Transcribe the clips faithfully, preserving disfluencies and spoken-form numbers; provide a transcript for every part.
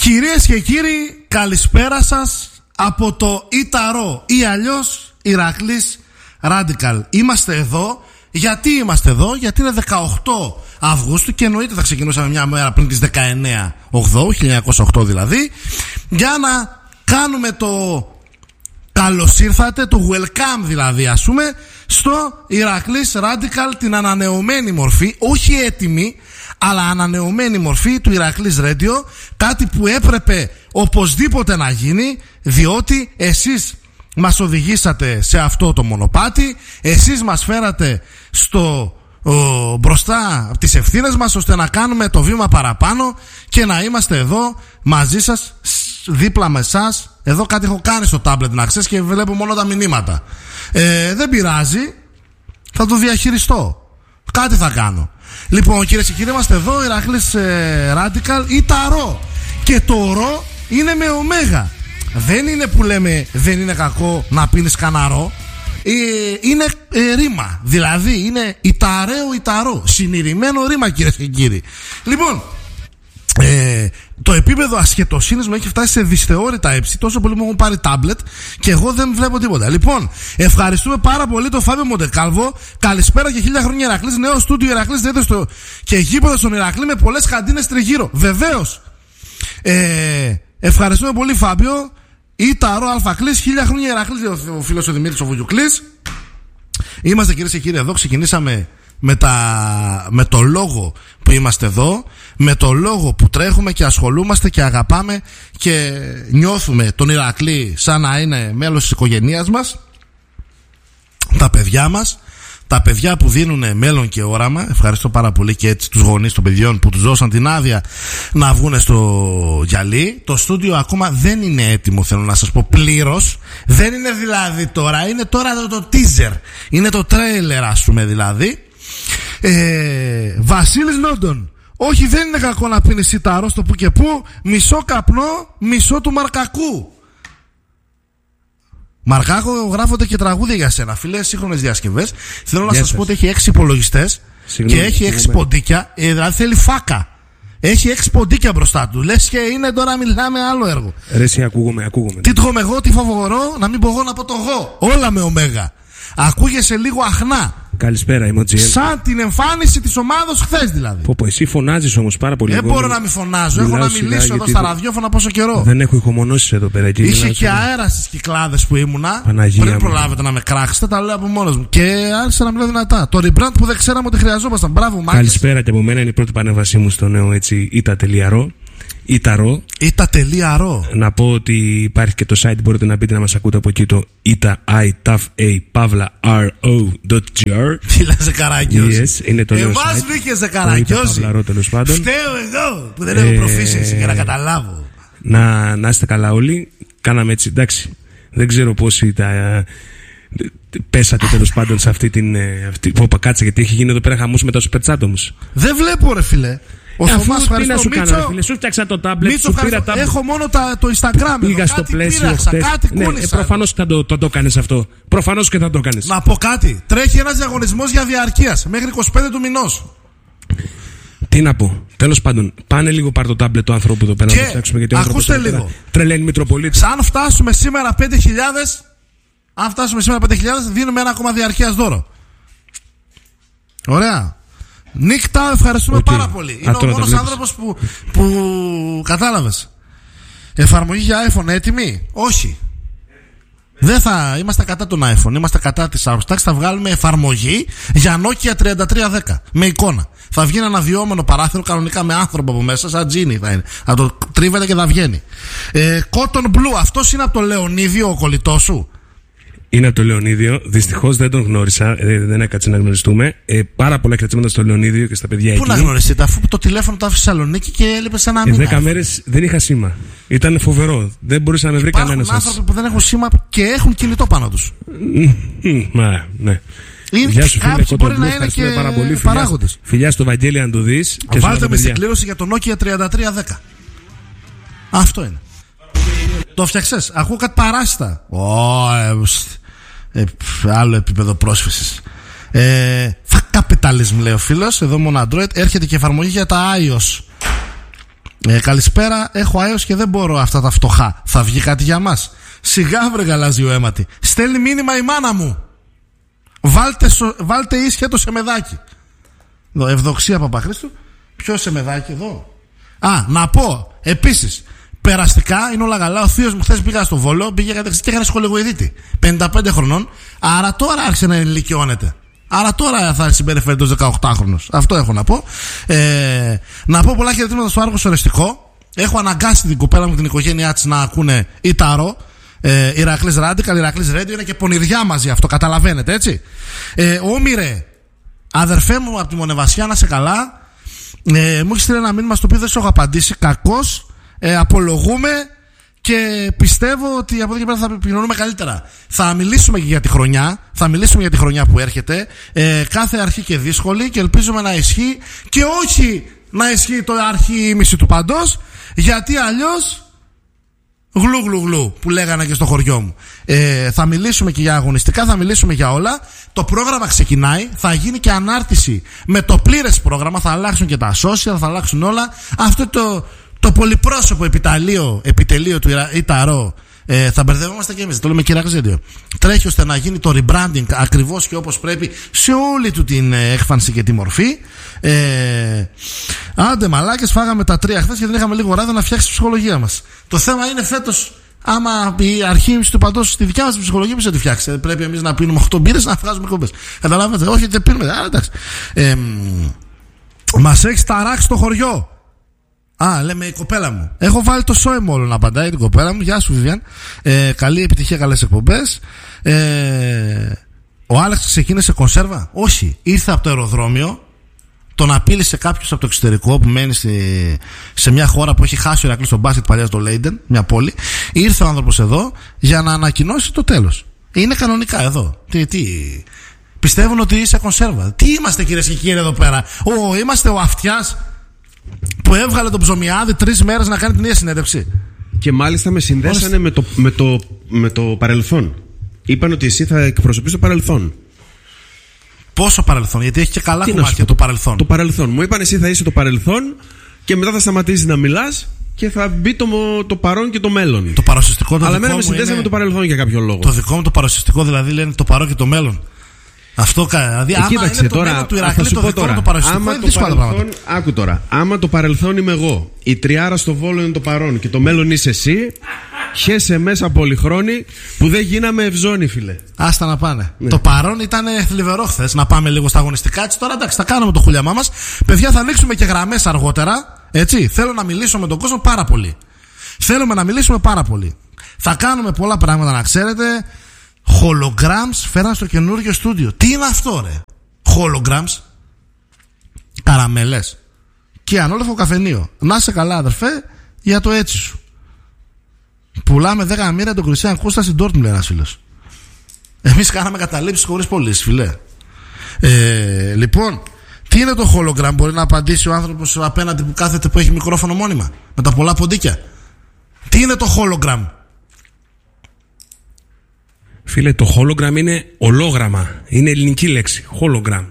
Κυρίες και κύριοι, καλησπέρα σας από το Ιταρό ή αλλιώς Ηρακλής Radical. Είμαστε εδώ. Γιατί είμαστε εδώ? Γιατί είναι δεκαοκτώ Αυγούστου και εννοείται θα ξεκινούσαμε μια μέρα πριν τις δεκαεννέα Οκτώβρη, χίλια εννιακόσια οκτώ δηλαδή, για να κάνουμε το καλώς ήρθατε, το welcome δηλαδή, ας πούμε, στο Ηρακλής Radical, την ανανεωμένη μορφή, όχι έτοιμη, αλλά ανανεωμένη μορφή του Ηρακλής Radio. Κάτι που έπρεπε οπωσδήποτε να γίνει, διότι εσείς μας οδηγήσατε σε αυτό το μονοπάτι, εσείς μας φέρατε στο ο, μπροστά από τις ευθύνες μας, ώστε να κάνουμε το βήμα παραπάνω και να είμαστε εδώ μαζί σας, δίπλα με εσάς. Εδώ κάτι έχω κάνει στο τάμπλετ να ξέρεις και βλέπω μόνο τα μηνύματα. ε, Δεν πειράζει, θα το διαχειριστώ. Κάτι θα κάνω. Λοιπόν, κυρίες και κύριοι, είμαστε εδώ, Ηρακλής ε, Radical, Ιταρό. Και το ρο είναι με ωμέγα. Δεν είναι που λέμε δεν είναι κακό να πίνεις καναρό. ε, Είναι ε, ρήμα. Δηλαδή είναι Ιταραίο Ιταρό. Συνειρημένο ρήμα, κυρίες και κύριοι. Λοιπόν, ε, το επίπεδο ασχετοσύνης μου έχει φτάσει σε δυσθεώρητα ύψη. Τόσο πολύ μου έχουν πάρει τάμπλετ και εγώ δεν βλέπω τίποτα. Λοιπόν, ευχαριστούμε πάρα πολύ τον Φάβιο Μοντεκάλβο. Καλησπέρα και χίλια χρόνια Ηρακλής. Νέο στούντιο Ηρακλής δέτε στο και γήπεδο στον Ηρακλή με πολλές καντίνες τριγύρω. Βεβαίως. ε, Ευχαριστούμε πολύ, Φάβιο. Ιταρό Αλφακλής, χίλια χρόνια Ηρακλής, ο φίλος ο Δημήτρης ο Βουγιουκλής. Είμαστε, κυρίες και κύριοι, εδώ. Ξεκινήσαμε με, τα, με το λόγο που είμαστε εδώ, με το λόγο που τρέχουμε και ασχολούμαστε και αγαπάμε και νιώθουμε τον Ηρακλή σαν να είναι μέλος της οικογένειας μας. Τα παιδιά μας, τα παιδιά που δίνουν μέλλον και όραμα. Ευχαριστώ πάρα πολύ και έτσι τους γονείς των παιδιών που τους δώσαν την άδεια να βγουν στο γυαλί. Το στούντιο ακόμα δεν είναι έτοιμο, θέλω να σας πω, πλήρως. Δεν είναι δηλαδή τώρα, είναι τώρα το, το teaser, είναι το trailer, ας πούμε, δηλαδή. ε, Βασίλης Νόντον. Όχι, δεν είναι κακό να πίνεις Ιταρό στο που και που. Μισό καπνό, μισό του Μαρκακού. Μαρκάκο, γράφονται και τραγούδια για σένα, φίλε, σύγχρονες διασκευές. Θέλω να σας πω ότι έχει έξι υπολογιστές και έχει έξι ποντίκια. Ε, δηλαδή θέλει φάκα. Έχει έξι ποντίκια μπροστά του. Λες και είναι τώρα, μιλάμε άλλο έργο. Ρε, εσύ ακούγομαι, ακούγομαι. Τι τρώγομαι εγώ, τι φοβορώ, να μην πω εγώ, να πω το εγώ. Όλα με ωμέγα. Ακούγεσαι λίγο αχνά. Καλησπέρα, είμαι ο Τζιέμ. Σαν την εμφάνιση της ομάδος χθες δηλαδή. Πω, πω, εσύ φωνάζεις όμως πάρα πολύ. Δεν μπορώ να μην φωνάζω. Έχω να μιλήσω εδώ στα ραδιόφωνα πόσο καιρό. Δεν έχω ηχομονώσεις εδώ πέρα. Είχε και αέρα στις Κυκλάδες που ήμουνα. Παναγία πριν μου. προλάβετε να με κράξετε, τα λέω από μόνος μου. Και άρχισα να μιλάω δυνατά. Το rebrand που δεν ξέραμε ότι χρειαζόμασταν. Μπράβο, Μάκης. Καλησπέρα και από μένα, είναι η πρώτη πανέμβασή μου στο νέο έτσι ητα.ro. Ιταρό. Ητα.ro. Να πω ότι υπάρχει και το site, μπορείτε να μπείτε να μας ακούτε από εκεί, το ita.pavla.ro.gr. Τι λες, Καραγκιόζη? Yes, είναι το νέο Εμάς site. βρήκες, Καραγκιόζη. Φταίω εγώ που δεν Ε, έχω proficiency για να καταλάβω. Να, να είστε καλά όλοι. Κάναμε έτσι, εντάξει. Δεν ξέρω πόσοι τα πέσατε τέλος πάντων σε αυτή την. Αυτή, πω, κάτσε, γιατί έχει γίνει εδώ πέρα χαμός με τα super chat όμως. Δεν βλέπω, ρε φίλε. Ο ε, Θωμάς, τι να σου Μίτσο, κάνω, ρε φίλε, σου φτιάξα το tablet, Μίτσο, σου πήρα tablet. Έχω μόνο τα, το Instagram. Πήγα στο πλαίσιο χτες. Ναι, ε, προφανώς και θα το, το, το κάνεις αυτό. Προφανώς και θα το κάνεις. Να πω κάτι. Τρέχει ένας διαγωνισμός για διαρκείας μέχρι είκοσι πέντε του μηνός. Τι να πω. Τέλος πάντων, πάνε λίγο πάρ' το τάμπλετ του ανθρώπου εδώ πέρα να το φτιάξουμε. Γιατί ακούστε λίγο. Τρελαίνει Μητροπολίτη. Αν φτάσουμε σήμερα πέντε χιλιάδες, αν φτάσουμε σήμερα πέντε χιλιάδες, δίνουμε ένα ακόμα διαρκείας δώρο. Ωραία. Νίκτα, ευχαριστούμε okay. πάρα πολύ. Είναι ο μόνος άνθρωπος που, που κατάλαβες. Εφαρμογή για iPhone έτοιμη? Όχι. Δεν θα είμαστε κατά τον iPhone. Είμαστε κατά της Aorstax. Θα βγάλουμε εφαρμογή για Nokia τριάντα τρία δέκα με εικόνα. Θα βγει ένα αναδυόμενο παράθυρο κανονικά με άνθρωπο από μέσα, σαν τζίνι θα είναι. Θα το τρίβεται και θα βγαίνει. ε, Cotton Blue, αυτός είναι από το Λεωνίδιο ο κολλητός σου? Είναι από το Λεωνίδιο. Δυστυχώς δεν τον γνώρισα. Ε, δεν έκατσε να γνωριστούμε. Ε, πάρα πολλά κρατήματα στο Λεωνίδιο και στα παιδιά εκεί. Πού να γνωριστείτε, αφού το τηλέφωνο το άφησε Θεσσαλονίκη και έλειπε σε ένα μήνα. δέκα μέρες δεν είχα σήμα. Ήταν φοβερό. Δεν μπορούσε να με βρει κανένας. Υπάρχουν άνθρωποι που δεν έχουν σήμα και έχουν κινητό πάνω τους. Μα, ναι. Γεια σου, φίλε, μπορεί να είναι και παράγοντες. Φιλιά στο Βαγγέλη, αν το δεις. Βάλτε με στην κλήρωση για το Nokia τριάντα τρία δέκα. Αυτό είναι. Το φτιαξες. Ακούω κάτι παράστα. Oh, ε, άλλο επίπεδο πρόσφυσης. ε, Fuck capitalism, λέει ο φίλος. Εδώ μόνο Android. Έρχεται και εφαρμογή για τα iOS. Ε, καλησπέρα, έχω άειος και δεν μπορώ αυτά τα φτωχά. Θα βγει κάτι για μας? Σιγά βρε γαλάζιο αίματι. Στέλνει μήνυμα η μάνα μου. Βάλτε, σο, βάλτε ίσια το σεμεδάκι. Εδώ, Ευδοξία Παπαχρήστου. Ποιο σεμεδάκι εδώ? Α, να πω επίσης, περαστικά είναι όλα καλά. Ο θείος μου χθες πήγα στο Βόλο, πήγε και έκανε σχολεγοειδίτη. πενήντα πέντε χρονών. Άρα τώρα άρχισε να ενηλικιώνεται. Άρα τώρα θα συμπεριφέρεται ως δεκαοκτάχρονος. Αυτό έχω να πω. Ε, να πω πολλά χαιρετήματα στο Άργος Ορεστικό. Έχω αναγκάσει την κοπέλα μου και την οικογένειά της να ακούνε Ιταρό. Ε, Ηρακλής Radical, Ηρακλής Radio, είναι και πονηριά μαζί αυτό, καταλαβαίνετε έτσι. Ε, Όμηρε, αδερφέ μου από τη Μονεβασιά, να σε καλά. Ε, μου έχει στείλει ένα μήνυμα στο οποίο δεν σου έχω απαντήσει. Κακώς, ε, απολογούμε και πιστεύω ότι από εδώ και πέρα θα επικοινωνούμε καλύτερα. Θα μιλήσουμε και για τη χρονιά, θα μιλήσουμε για τη χρονιά που έρχεται. Ε, κάθε αρχή και δύσκολη και ελπίζουμε να ισχύει και όχι να ισχύει το αρχή ή μισή του παντός, γιατί αλλιώς γλου γλου γλου που λέγανε και στο χωριό μου. Ε, θα μιλήσουμε και για αγωνιστικά, θα μιλήσουμε για όλα. Το πρόγραμμα ξεκινάει, θα γίνει και ανάρτηση με το πλήρες πρόγραμμα, θα αλλάξουν και τα social, θα αλλάξουν όλα. Αυτό το, το πολυπρόσωπο επιταλείο, επιτελείο του Ιταρό, ε, θα μπερδευόμαστε και εμείς, το λέμε Ηρακλής Radio. Τρέχει ώστε να γίνει το rebranding ακριβώς και όπως πρέπει σε όλη του την έκφανση και τη μορφή. Ε, άντε μαλάκες, φάγαμε τα τρία χθες και δεν είχαμε λίγο ράδιο να φτιάξει τη ψυχολογία μας. Το θέμα είναι φέτος, άμα η αρχή του παντός στη δικιά μας ψυχολογία, πώς θα τη φτιάξει? Πρέπει εμείς να πίνουμε οκτώ μπύρες να βγάζουμε κόμπες. Καταλάβατε? Όχι, δεν πίνουμε. Α, εντάξει. Ε, μας έχει ταράξει το χωριό. Α, λέμε η κοπέλα μου. Έχω βάλει το σόι μου όλο να απαντάει την κοπέλα μου. Γεια σου, Βιβιάν. Ε, καλή επιτυχία, καλές εκπομπές. Ε, ο Άλεξ ξεκίνησε κονσέρβα? Όχι. Ήρθε από το αεροδρόμιο. Τον απείλησε κάποιος από το εξωτερικό που μένει στη, σε μια χώρα που έχει χάσει ο Ηρακλής στο μπάσκετ παλιά στο Λέιντεν, μια πόλη. Ήρθε ο άνθρωπος εδώ για να ανακοινώσει το τέλος. Είναι κανονικά εδώ. Τι, τι. Πιστεύουν ότι είσαι κονσέρβα. Τι είμαστε κυρίες και κύριοι εδώ πέρα? Ο, είμαστε ο αυτιάς που έβγαλε τον Ψωμιάδη τρεις μέρες να κάνει την ίδια συνέντευξη. Και μάλιστα με συνδέσανε με το, με, το, με το παρελθόν. Είπαν ότι εσύ θα εκπροσωπείς το παρελθόν. Πόσο παρελθόν? Γιατί έχει και καλά τι κομμάτια το παρελθόν. Το παρελθόν. Μου είπαν εσύ θα είσαι το παρελθόν και μετά θα σταματήσεις να μιλάς και θα μπει το, το παρόν και το μέλλον. Το παροσυστικό το Αλλά δικό μένα με συνδέσανε με το παρελθόν για κάποιο λόγο. Το δικό μου το παροσυστικό δηλαδή λένε το παρόν και το μέλλον. Αυτό δηλαδή. Ε, άμα κοίταξε είναι τώρα. Το του Ηρακλή, το δικό τώρα. Το παροσυστικό άμα είναι το δύσκολα παρελθόν, άκου τώρα. Άμα το παρελθόν είμαι εγώ, η τριάρα στο Βόλο είναι το παρόν και το μέλλον είσαι εσύ, χέσε μέσα πολυχρόνη που δεν γίναμε ευζώνη, φίλε. Άστα να πάνε. Ναι. Το παρόν ήταν θλιβερό χθες. Να πάμε λίγο στα αγωνιστικά. Έτσι τώρα εντάξει, θα κάνουμε το χουλιαμά μας. Παιδιά, θα ανοίξουμε και γραμμές αργότερα. Έτσι. Θέλω να μιλήσω με τον κόσμο πάρα πολύ. Θέλουμε να μιλήσουμε πάρα πολύ. Θα κάνουμε πολλά πράγματα, να ξέρετε. Holograms φέραν στο καινούργιο στούντιο. Τι είναι αυτό, ρε? Holograms. Καραμέλες και ανόλεφο καφενείο. Να σε καλά, αδερφέ, για το έτσι σου. Πουλάμε δέκα μοίρα τον Κριστιαν Κώστα στην Ντόρτμουντ, λέει ένας φίλος. Εμείς κάναμε καταλήψεις χωρίς πωλήσεις, φιλέ. Ε, λοιπόν, τι είναι το hologram? Μπορεί να απαντήσει ο άνθρωπος απέναντι που κάθεται, που έχει μικρόφωνο μόνιμα με τα πολλά ποντίκια? Τι είναι το hologram? Φίλε, το hologram είναι ολόγραμμα. Είναι ελληνική λέξη. Hologram.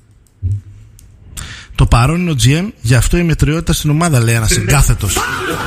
Το παρόν είναι ο τζι εμ, γι' αυτό η μετριότητα στην ομάδα, λέει ένας εγκάθετος.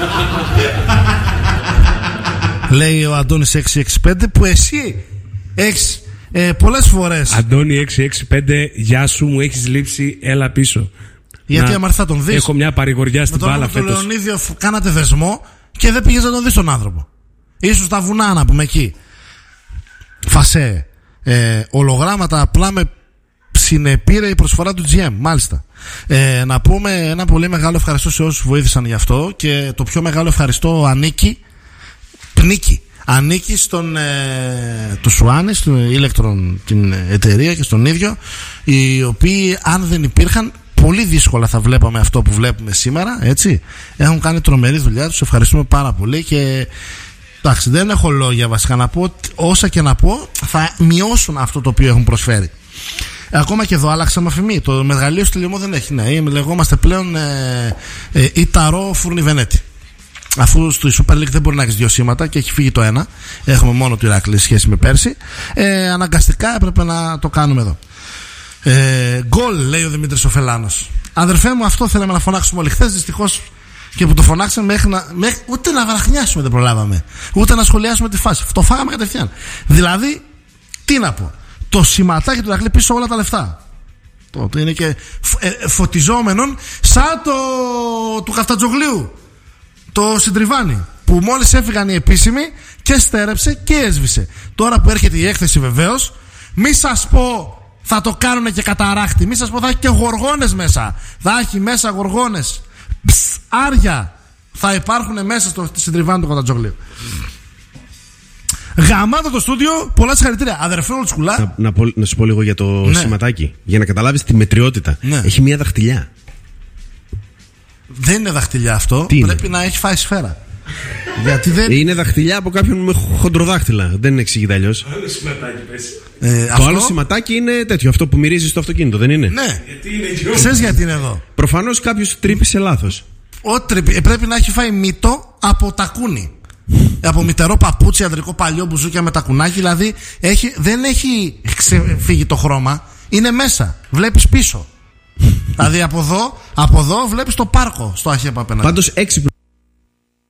Λέει ο Αντώνης έξι έξι πέντε, που εσύ έχεις ε, πολλές φορές. Αντώνη έξι έξι πέντε, γεια σου, μου έχεις λείψει, έλα πίσω. Γιατί άμα θα τον δεις. Έχω μια παρηγοριά στην μπάλα φέτος. Με τον Λεωνίδιο κάνατε δεσμό και δεν πήγες να τον δεις τον άνθρωπο. Ίσως στα βουνά, να πούμε, εκεί. Φασέ. Ε, ολογράμματα απλά με συνεπήρε η προσφορά του τζι εμ, μάλιστα. Ε, να πούμε ένα πολύ μεγάλο ευχαριστώ σε όσους βοήθησαν γι' αυτό, και το πιο μεγάλο ευχαριστώ ανήκει, πνίκει, ανήκει στον ε, του Σουάνι, στην Electron, την εταιρεία, και στον ίδιο, οι οποίοι αν δεν υπήρχαν πολύ δύσκολα θα βλέπαμε αυτό που βλέπουμε σήμερα, έτσι. Έχουν κάνει τρομερή δουλειά, τους ευχαριστούμε πάρα πολύ. Και εντάξει, δεν έχω λόγια βασικά να πω. Όσα και να πω θα μειώσουν αυτό το οποίο έχουν προσφέρει. Ακόμα και εδώ άλλαξαμε αφημί. Το μεγαλείο στη Λιμό δεν έχει. Ναι, λεγόμαστε πλέον ε, ε, Ιταρό Φούρνη Βενέτη. Αφού στο Super League δεν μπορεί να έχει δύο σήματα και έχει φύγει το ένα, έχουμε μόνο του Ηρακλή σχέση με πέρσι. Ε, αναγκαστικά έπρεπε να το κάνουμε εδώ. Γκολ, ε, λέει ο Δημήτρης ο Φελάνος. Αδερφέ μου, αυτό θέλαμε να φωνάξουμε όλοι χθες. Δυστυχώς Και που το φωνάξαμε μέχρι να. Μέχρι, ούτε να βραχνιάσουμε δεν προλάβαμε. Ούτε να σχολιάσουμε τη φάση. Το φάγαμε κατευθείαν. Δηλαδή, τι να πω. Το σηματάκι του Ηρακλή πίσω όλα τα λεφτά. Το, το είναι και ε, φωτιζόμενον σαν το του Καφτατζογλίου. Το Συντριβάνι. Που μόλις έφυγαν οι επίσημοι και στέρεψε και έσβησε. Τώρα που έρχεται η έκθεση βεβαίως, μη σας πω θα το κάνουνε και καταράκτη. Μη σας πω θα έχει και γοργόνες μέσα. Θα έχει μέσα γοργόνες. Ψ, άρια θα υπάρχουν μέσα στο Συντριβάνι του Καφτατζογλίου. Γαμάτο το στούντιο, πολλά συγχαρητήρια. Αδερφέ Ολτσκουλά. Να, να, να σου πω λίγο για το ναι. σηματάκι. Για να καταλάβεις τη μετριότητα. Ναι. Έχει μία δαχτυλιά. Δεν είναι δαχτυλιά αυτό. Τι Πρέπει είναι? να έχει φάει σφαίρα. Γιατί δεν... Είναι δαχτυλιά από κάποιον με χοντροδάχτυλα. Δεν εξηγείται αλλιώς. Άλλο σηματάκι πες. Ε, το αυτό... άλλο σηματάκι είναι τέτοιο. Αυτό που μυρίζει στο αυτοκίνητο, δεν είναι? Ναι. Γιατί είναι γιο. Ξέρεις γιατί είναι εδώ? Προφανώς κάποιος τρύπησε λάθος. Ό, πρέπει να έχει φάει μύτο από τακούνι. Από μητερό παπούτσι, αντρικό παλιό μπουζούκια με τακουνάκι. Δηλαδή έχει, δεν έχει ξεφύγει το χρώμα. Είναι μέσα. Βλέπεις πίσω. Δηλαδή από εδώ, από εδώ βλέπεις το πάρκο στο Αχέπα απέναντι. Πάντως έξυπνο.